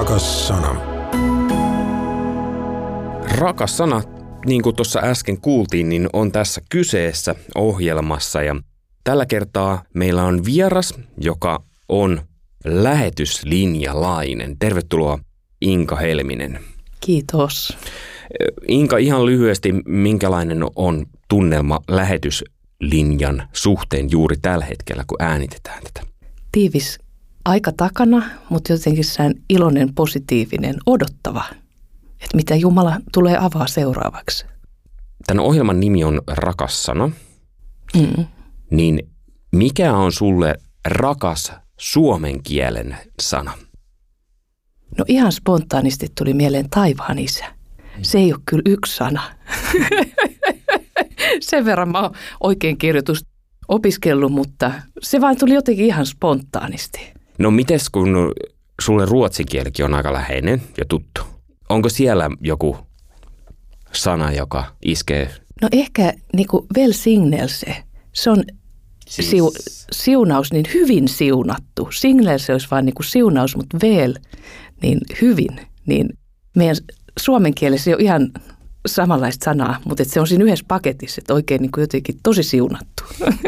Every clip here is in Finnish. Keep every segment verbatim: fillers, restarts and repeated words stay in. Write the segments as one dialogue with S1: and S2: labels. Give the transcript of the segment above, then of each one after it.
S1: Rakas sana.
S2: Rakas sana, niin kuin tuossa äsken kuultiin, niin on tässä kyseessä ohjelmassa. Ja tällä kertaa meillä on vieras, joka on lähetyslinjalainen. Tervetuloa Inka Helminen.
S3: Kiitos.
S2: Inka, ihan lyhyesti, minkälainen on tunnelma lähetyslinjan suhteen juuri tällä hetkellä, kun äänitetään tätä?
S3: Tiivis aika takana, mutta jotenkin sään iloinen, positiivinen, odottava, että mitä Jumala tulee avaa seuraavaksi.
S2: Tämän ohjelman nimi on Rakas sana.
S3: Mm.
S2: Niin mikä on sulle rakas suomen kielen sana?
S3: No ihan spontaanisti tuli mieleen taivaan isä. Se ei ole kyllä yksi sana. Sen verran mä oon oikein kirjoitusta opiskellut, mutta se vain tuli jotenkin ihan spontaanisti.
S2: No mites kun sulle ruotsin kielikin on aika läheinen ja tuttu? Onko siellä joku sana, joka iskee?
S3: No ehkä niin kuin välsignelse. Se on siis siu, siunaus, niin hyvin siunattu. Signelse olisi vain niin kuin siunaus, mutta väl, niin hyvin. Niin meidän suomen kielessä ei ole ihan samanlaista sanaa, mutta se on siinä yhdessä paketissa, että oikein niin kuin jotenkin tosi siunattu.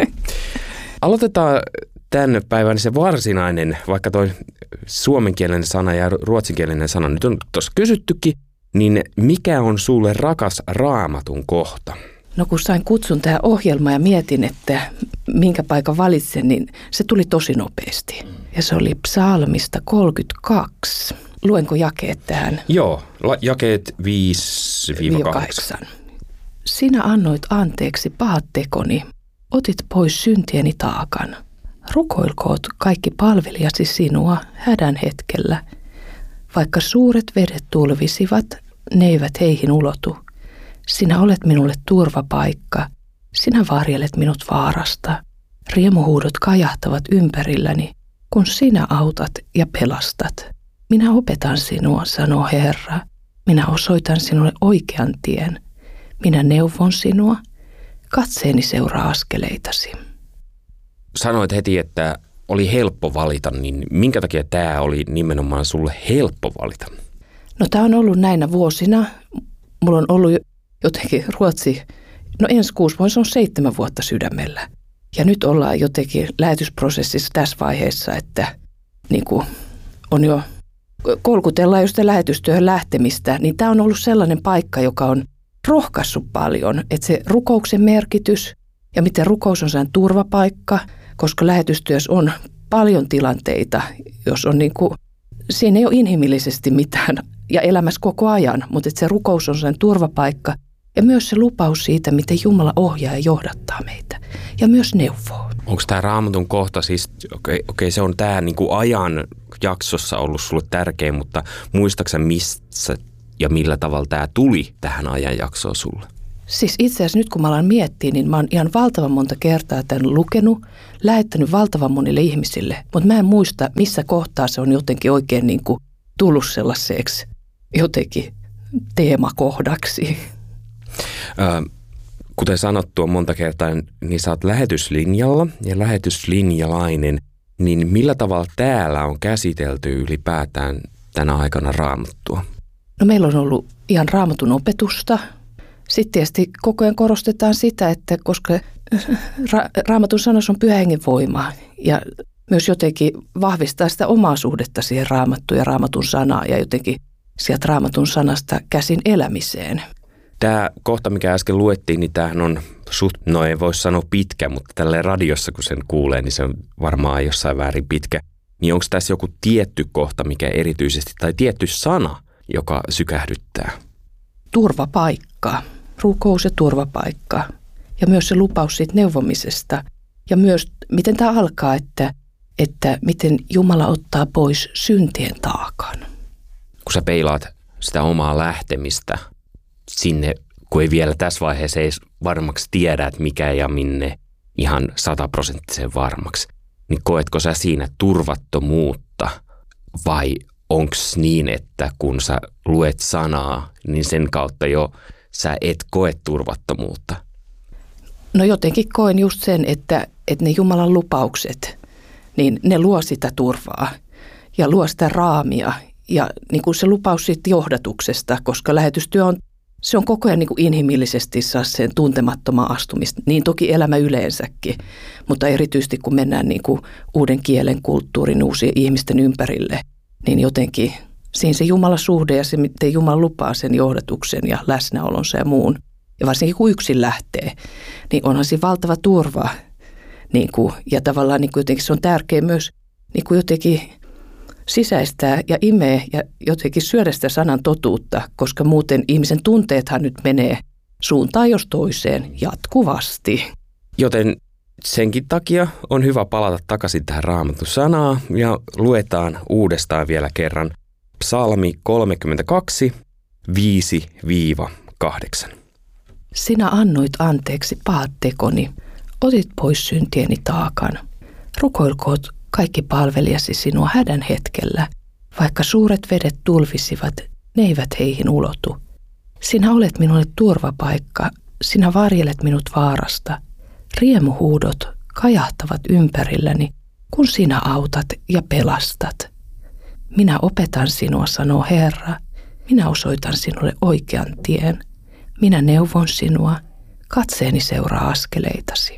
S2: Aloitetaan tämän päivän se varsinainen, vaikka toi suomenkielinen sana ja ruotsinkielinen sana nyt on tuossa kysyttykin, niin mikä on sulle rakas Raamatun kohta?
S3: No kun sain kutsun tähän ohjelmaan ja mietin, että minkä paikan valitsen, niin se tuli tosi nopeasti. Ja se oli psalmista kolmekymmentäkaksi. Luenko jakeet tähän?
S2: Joo, jakeet viisi kahdeksan.
S3: Sinä annoit anteeksi pahat tekoni, otit pois syntieni taakan. Rukoilkoot kaikki palvelijasi sinua hädän hetkellä. Vaikka suuret vedet tulvisivat, ne eivät heihin ulotu. Sinä olet minulle turvapaikka, sinä varjelet minut vaarasta. Riemuhuudot kajahtavat ympärilläni, kun sinä autat ja pelastat. Minä opetan sinua, sanoo Herra. Minä osoitan sinulle oikean tien. Minä neuvon sinua. Katseeni seuraa askeleitasi.
S2: Sanoit heti, että oli helppo valita, niin minkä takia tämä oli nimenomaan sulle helppo valita?
S3: No tämä on ollut näinä vuosina. Mulla on ollut jotenkin ruotsi, no ensi kuusi vuonna se on seitsemän vuotta sydämellä. Ja nyt ollaan jotenkin lähetysprosessissa tässä vaiheessa, että niin kuin on jo kolkutellaan jo sitä lähetystyöhön lähtemistä, niin tämä on ollut sellainen paikka, joka on rohkaissut paljon, että se rukouksen merkitys ja miten rukous on sen turvapaikka, koska lähetystyössä on paljon tilanteita, jos on niin kuin, siinä ei ole inhimillisesti mitään ja elämässä koko ajan, mutta että se rukous on sen turvapaikka ja myös se lupaus siitä, miten Jumala ohjaa ja johdattaa meitä ja myös neuvoo.
S2: Onko tämä Raamatun kohta siis, okei, okay, okay, se on tämä niinku ajan jaksossa ollut sulle tärkeä, mutta muistaaksä missä ja millä tavalla tämä tuli tähän ajanjaksoon sulle?
S3: Siis itse asiassa nyt kun mä alan miettiä, niin mä oon ihan valtavan monta kertaa tämän lukenut, lähettänyt valtavan monille ihmisille, mutta mä en muista, missä kohtaa se on jotenkin oikein niin kuin tullut sellaiseksi jotenkin teemakohdaksi.
S2: Ö, kuten sanottua monta kertaa, niin sä oot lähetyslinjalla ja lähetyslinjalainen, niin millä tavalla täällä on käsitelty ylipäätään tänä aikana Raamattua?
S3: No meillä on ollut ihan Raamatun opetusta. Sitten tietysti koko ajan korostetaan sitä, että koska ra- Raamatun sanassa on Pyhän Hengen voimaa ja myös jotenkin vahvistaa sitä omaa suhdetta siihen Raamattuun ja Raamatun sanaa ja jotenkin sieltä Raamatun sanasta käsin elämiseen.
S2: Tämä kohta, mikä äsken luettiin, niin tämähän on suht, no ei voi sanoa pitkä, mutta tälleen radiossa kun sen kuulee, niin se on varmaan jossain väärin pitkä. Niin onko tässä joku tietty kohta, mikä erityisesti, tai tietty sana, joka sykähdyttää?
S3: Turvapaikka, rukous ja turvapaikka ja myös se lupaus siitä neuvomisesta ja myös miten tämä alkaa, että, että miten Jumala ottaa pois syntien taakan.
S2: Kun sä peilaat sitä omaa lähtemistä sinne, kun ei vielä tässä vaiheessa ei varmaksi tiedä, että mikä ja minne ihan sataprosenttisen varmaksi, niin koetko sä siinä turvattomuutta vai onko niin, että kun sä luet sanaa, niin sen kautta jo sä et koe turvattomuutta?
S3: No jotenkin koen just sen, että, että ne Jumalan lupaukset, niin ne luo sitä turvaa ja luo sitä raamia ja niin kuin se lupaus siitä johdatuksesta, koska lähetystyö on, se on koko ajan niin kuin inhimillisesti saa sen tuntemattomaan astumista, niin toki elämä yleensäkin, mutta erityisesti kun mennään niin kuin uuden kielen, kulttuurin, uusien ihmisten ympärille, niin jotenkin siinä se Jumalan suhde ja se, miten Jumala lupaa sen johdatuksen ja läsnäolonsa ja muun. Ja varsinkin kun yksin lähtee, niin onhan siinä valtava turva. Niin kuin, ja tavallaan niin kuin jotenkin se on tärkeää myös niin kuin jotenkin sisäistää ja imee ja jotenkin syödä sitä sanan totuutta, koska muuten ihmisen tunteethan nyt menee suuntaan jos toiseen jatkuvasti.
S2: Joten senkin takia on hyvä palata takaisin tähän Raamatun sanaan ja luetaan uudestaan vielä kerran Psalmi kolmekymmentäkaksi, viisi kahdeksan.
S3: Sinä annoit anteeksi pahat tekoni, otit pois syntieni taakan. Rukoilkoot kaikki palvelijasi sinua hädän hetkellä, vaikka suuret vedet tulvisivat, ne eivät heihin ulotu. Sinä olet minulle turvapaikka, sinä varjelet minut vaarasta. Riemuhuudot kajahtavat ympärilläni, kun sinä autat ja pelastat. Minä opetan sinua, sanoo Herra. Minä osoitan sinulle oikean tien. Minä neuvon sinua. Katseeni seuraa askeleitasi.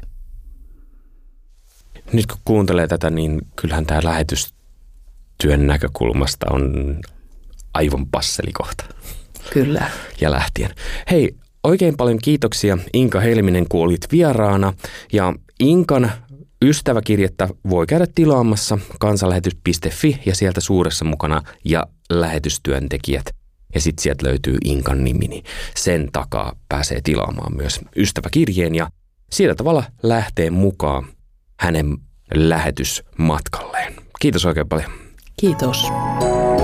S2: Nyt kun kuuntelee tätä, niin kyllähän tämä lähetystyön näkökulmasta on aivan passelikohta.
S3: Kyllä.
S2: Ja lähtien. Hei, oikein paljon kiitoksia Inka Helminen, kun olit vieraana. Ja Inkan ystäväkirjettä voi käydä tilaamassa kansanlähetys piste fi ja sieltä suuressa mukana ja lähetystyöntekijät. Ja sitten sieltä löytyy Inkan nimi, niin sen takaa pääsee tilaamaan myös ystäväkirjeen ja sillä tavalla lähtee mukaan hänen lähetysmatkalleen. Kiitos oikein paljon.
S3: Kiitos.